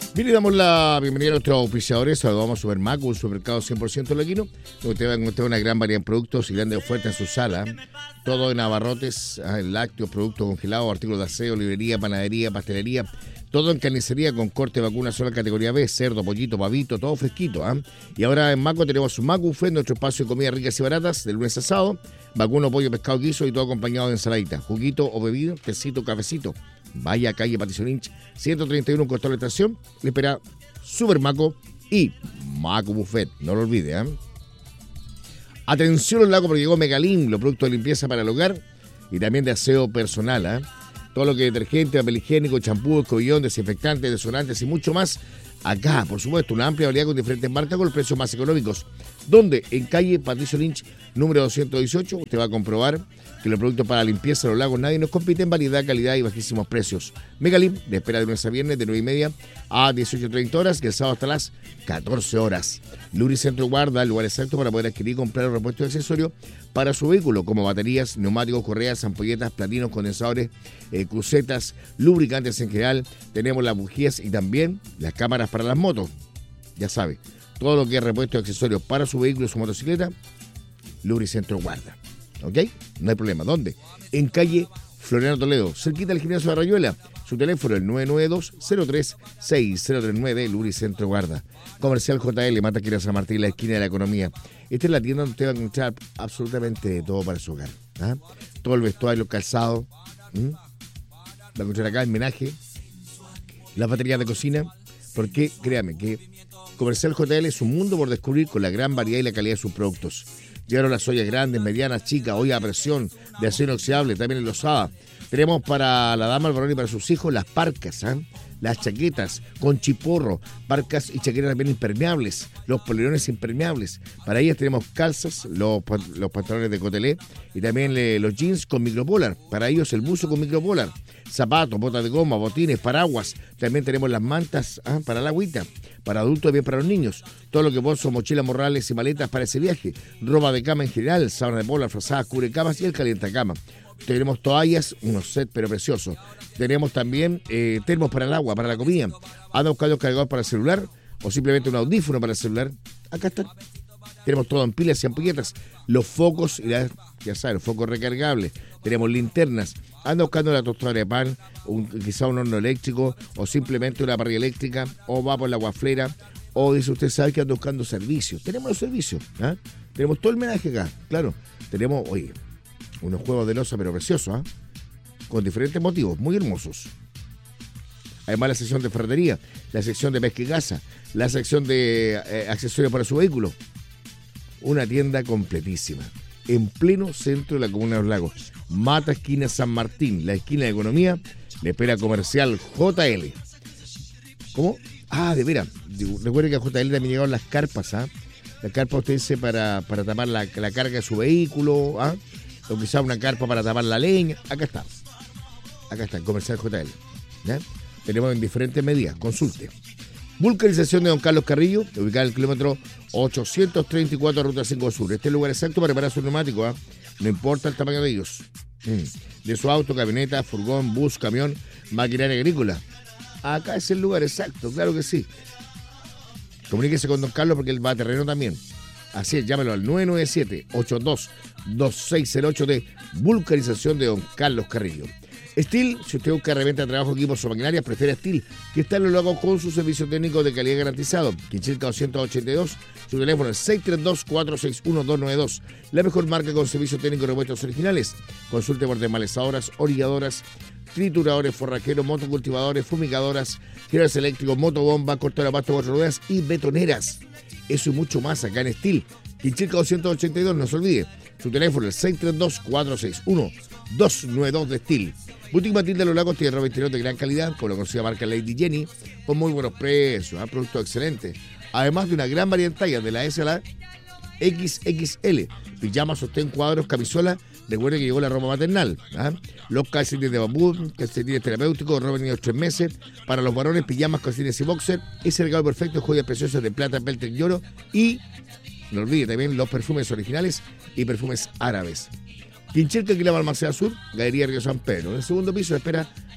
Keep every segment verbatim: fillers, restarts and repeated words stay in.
Bien, le damos la bienvenida a nuestros auspiciadores. Saludamos a Supermaco, un supermercado cien por ciento laquino, donde usted va a encontrar una gran variedad de productos y grandes ofertas en su sala. Todo en abarrotes, lácteos, productos congelados, artículos de aseo, librería, panadería, pastelería. Todo en carnicería con corte de vacuna sola categoría B, cerdo, pollito, pavito, todo fresquito. ¿eh? Y ahora en Maco tenemos un Maco Buffet, nuestro espacio de comidas ricas y baratas, de lunes a sábado. Vacuno, pollo, pescado, guiso y todo acompañado de ensaladita. Juguito o bebido, tecito, cafecito. Vaya a calle Patricio Lynch, ciento treinta y uno, Costó la Estación. Le espera Supermaco y Maco Buffet. No lo olvide, ¿eh? Atención, los lagos, porque llegó Megalim, los productos de limpieza para el hogar y también de aseo personal, ¿eh? Todo lo que es detergente, papel higiénico, champú, escobillón, desinfectantes, desodorantes y mucho más. Acá, por supuesto, una amplia variedad con diferentes marcas con los precios más económicos. Donde en calle Patricio Lynch, número doscientos dieciocho, usted va a comprobar que los productos para la limpieza de los lagos nadie nos compite en variedad, calidad y bajísimos precios. Megalim, de espera de lunes a viernes, de nueve y media a dieciocho treinta horas, y el sábado hasta las catorce horas. Lubricentro Guarda, el lugar exacto para poder adquirir y comprar los repuestos de accesorios para su vehículo, como baterías, neumáticos, correas, ampolletas, platinos, condensadores, eh, crucetas, lubricantes en general. Tenemos las bujías y también las cámaras para las motos. Ya sabe, todo lo que es repuesto de accesorios para su vehículo y su motocicleta, Lubricentro Guarda. ¿Ok? No hay problema. ¿Dónde? En calle Floriano Toledo, cerquita del gimnasio de Rayuela. Su teléfono es nueve nueve dos, cero tres seis cero tres nueve, Lubricentro Guarda. Comercial J L, Mataquera San Martín, la esquina de la economía. Esta es la tienda donde usted va a encontrar absolutamente todo para su hogar. ¿ah? Todo el vestuario, los calzados. ¿m? Va a encontrar acá el menaje, las baterías de cocina. Porque, créame, que Comercial J L es un mundo por descubrir con la gran variedad y la calidad de sus productos. Llegaron las ollas grandes, medianas, chicas, olla a presión, de acero inoxidable, también enlosada. Tenemos para la dama, el varón y para sus hijos las parcas, ¿eh? las chaquetas con chiporro, parcas y chaquetas también impermeables, los polerones impermeables. Para ellas tenemos calzas, los, los pantalones de cotelé y también eh, los jeans con micropolar. Para ellos el buzo con micropolar, zapatos, botas de goma, botines, paraguas. También tenemos las mantas ¿eh? para la agüita. Para adultos y bien para los niños. Todo lo que bolsos, mochilas, morrales y maletas para ese viaje. Ropa de cama en general, sábana de polar, frazadas, cubrecamas y el calientacama. Tenemos toallas, unos sets pero preciosos. Tenemos también eh, termos para el agua, para la comida. Anda buscando cargador para el celular o simplemente un audífono para el celular. Acá están. Tenemos todo en pilas y ampolletas. Los focos, ya saben, focos recargables. Tenemos linternas. Anda buscando la tostadora de pan, un, quizá un horno eléctrico o simplemente una parrilla eléctrica o va por la guaflera o dice usted sabe que anda buscando servicios. Tenemos los servicios. ¿eh? Tenemos todo el menaje acá. Claro, tenemos, oye, unos juegos de loza pero preciosos, ¿eh? con diferentes motivos, muy hermosos. Además la sección de ferretería, la sección de pesca y caza, la sección de eh, accesorios para su vehículo. Una tienda completísima, en pleno centro de la comuna de Los Lagos. Mata, esquina San Martín, la esquina de economía, le espera Comercial J L. ¿Cómo? Ah, de veras. Recuerde que a J L también llegaron las carpas, ¿ah? La carpa usted dice para, para tapar la, la carga de su vehículo, ¿ah? O quizá una carpa para tapar la leña. Acá está. Acá está, Comercial J L. ¿Ya? Tenemos en diferentes medidas. Consulte. Vulcanización de Don Carlos Carrillo, ubicada en el kilómetro ochocientos treinta y cuatro, Ruta cinco Sur. Este es el lugar exacto para reparar sus neumáticos, ¿eh? No importa el tamaño de ellos. Mm. De su auto, camioneta, furgón, bus, camión, maquinaria agrícola. Acá es el lugar exacto, claro que sí. Comuníquese con Don Carlos porque él va a terreno también. Así es, llámelo al nueve nueve siete, ocho dos dos seis cero ocho de Vulcanización de Don Carlos Carrillo. Steel, si usted busca reventa de trabajo, equipos o maquinarias, prefiere Steel, que está en los lagos con su servicio técnico de calidad garantizado. Quinchilca doscientos ochenta y dos, su teléfono es seis tres dos, cuatro seis uno, dos nueve dos. La mejor marca con servicio técnico de repuestos originales. Consulte por desmalezadoras, orilladoras, trituradores, forrajeros, motocultivadores, fumigadoras, giradores eléctricos, motobomba, cortadora de pasto, cuatro ruedas y betoneras. Eso y mucho más acá en Steel. Quinchilca doscientos ochenta y dos, no se olvide. Su teléfono es seis tres dos, cuatro seis uno, dos nueve dos de Steel. Boutique Matilde de Los Lagos tiene ropa interior de gran calidad, con la conocida marca Lady Jenny, con muy buenos precios, ¿eh? Productos excelentes. Además de una gran variedad de tallas, de la S a la equis equis ele, pijamas, sostén, cuadros, camisola. Recuerde que llegó la ropa maternal, ¿eh? Los calcetines de bambú, calcetines terapéuticos, ropa de niños tres meses. Para los varones, pijamas, calcetines y boxer. Ese regalo perfecto, joyas preciosas de plata, peltre y oro. Y no olvide también los perfumes originales y perfumes árabes. Quinchilca, Quilama, Almacén Sur, Galería Río San Pedro. En el segundo piso espera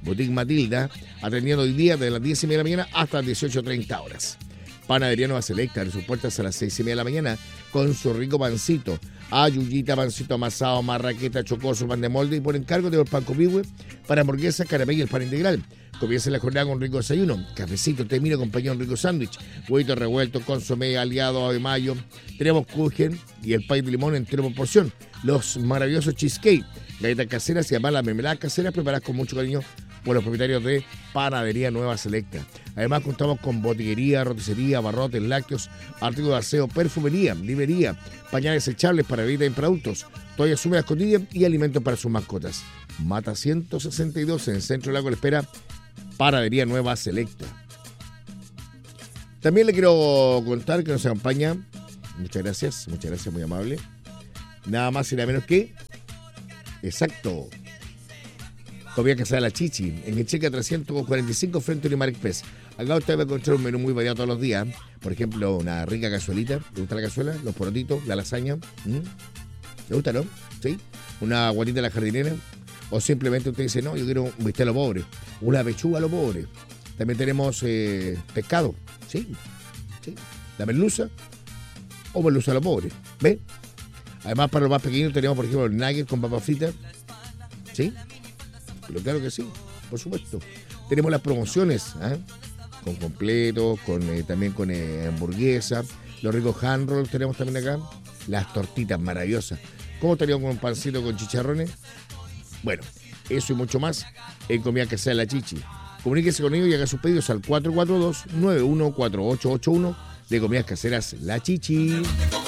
Boutique Matilda, atendiendo hoy día desde las diez y media de la mañana hasta las dieciocho treinta horas. Panadería Nueva Selecta, abre sus puertas a las seis y media de la mañana con su rico pancito. Ayuyita, pancito amasado, marraqueta, chocoso, pan de molde y por encargo de los pan copihue para hamburguesas, canapé y el pan integral. Comienza la jornada con un rico desayuno, cafecito, té mino acompañado de un rico sándwich, huevito revuelto, consomé, aliado, ave mayo. Tenemos kuchen y el pay de limón entero por porción. Los maravillosos cheesecake, galletas caseras y además las mermeladas caseras preparadas con mucho cariño por los propietarios de Panadería Nueva Selecta. Además contamos con botillería, roticería, barrotes, lácteos, artículos de aseo, perfumería, librería, pañales echables para bebidas y productos, toallas húmedas cotidias y alimentos para sus mascotas. Mata ciento sesenta y dos en el centro del lago de la Espera, Panadería Nueva Selecta. También le quiero contar que nos acompaña, muchas gracias, muchas gracias, muy amable, nada más y nada menos que, exacto, Comida Casera La Chichi, en el Checa trescientos cuarenta y cinco frente a Unimar Express. Acá usted va a encontrar un menú muy variado todos los días. Por ejemplo, una rica cazuelita. ¿Le gusta la cazuela? Los porotitos, la lasaña. ¿Mm? ¿Le gusta, no? ¿Sí? Una guatita de la jardinera. O simplemente usted dice, no, yo quiero un bistec a lo pobre. Una pechuga a lo pobre. También tenemos eh, pescado. ¿Sí? ¿Sí? La merluza o merluza a lo pobre. ¿Ve? Además, para los más pequeños tenemos, por ejemplo, el nugget con papas fritas. ¿Sí? Pero claro que sí, por supuesto. Tenemos las promociones, ¿eh? Con completos, con, eh, también con eh, hamburguesa, los ricos hand rolls tenemos también acá, las tortitas maravillosas. ¿Cómo estaríamos con un pancito con chicharrones? Bueno, eso y mucho más en Comida Casera La Chichi. Comuníquese con ellos y haga sus pedidos al cuatro cuatro dos, nueve uno cuatro ocho ocho uno de Comidas Caseras La Chichi.